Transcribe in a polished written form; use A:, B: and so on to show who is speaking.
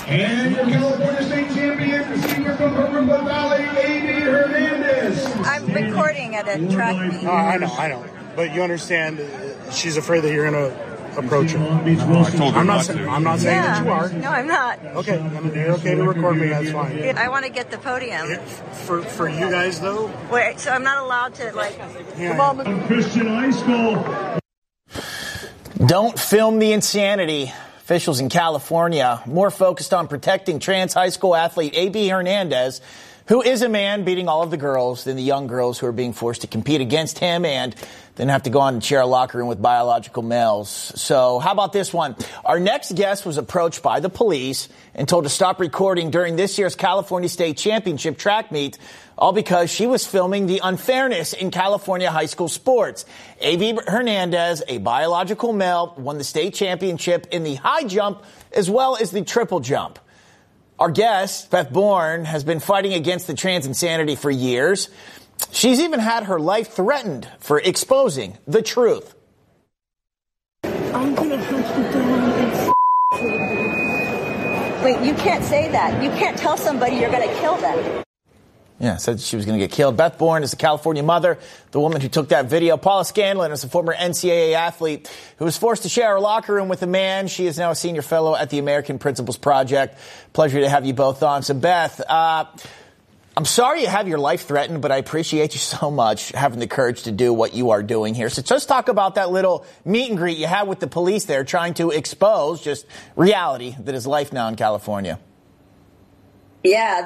A: And your California State champion, receiver from Hermosa Valley, A.B. Hernandez.
B: I'm recording at a track meet.
C: I know. But you understand, she's afraid that you're going to approach her. I'm not saying that you are.
B: No, I'm not.
C: Okay, you're okay to record me, that's fine.
B: I want to get the podium.
C: For you guys, though?
B: Wait, so I'm not allowed to,
A: Come on, Christian High School.
D: Don't film the insanity. Officials in California more focused on protecting trans high school athlete A.B. Hernandez, who is a man beating all of the girls, than the young girls who are being forced to compete against him and then have to go on and share a locker room with biological males. So how about this one? Our next guest was approached by the police and told to stop recording during this year's California State Championship track meet, all because she was filming the unfairness in California high school sports. A.B. Hernandez, a biological male, won the state championship in the high jump as well as the triple jump. Our guest, Beth Bourne, has been fighting against the trans insanity for years. She's even had her life threatened for exposing the truth.
B: I'm going to hunt you down and Wait, you can't say that. You can't tell somebody you're going to kill them.
D: Yeah, said she was going to get killed. Beth Bourne is a California mother, the woman who took that video. Paula Scanlon is a former NCAA athlete who was forced to share a locker room with a man. She is now a senior fellow at the American Principles Project. Pleasure to have you both on. So, Beth, I'm sorry you have your life threatened, but I appreciate you so much having the courage to do what you are doing here. So just talk about that little meet and greet you had with the police there, trying to expose just reality that is life now in California.
B: Yeah.